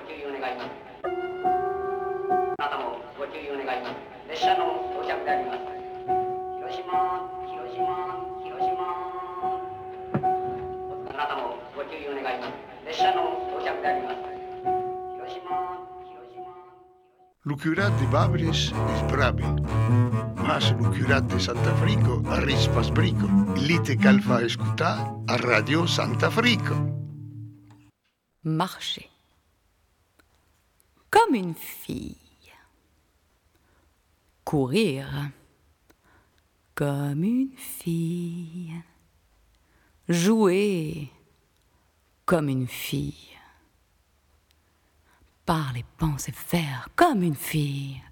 注意お願います。あなたもご注意お願います。列車の到着であります。広島、広島、広島。あなたもご注意お願います。列車の到着であります。広島、広島。 L'Ucurat de Babris is bravi, mas l'Ucurat de Santa Frico arrispas brico. Lite calfa escutar a Radio Santa Frico. Marcher comme une fille. Courir comme une fille. Jouer comme une fille. Parler, penser, faire comme une fille.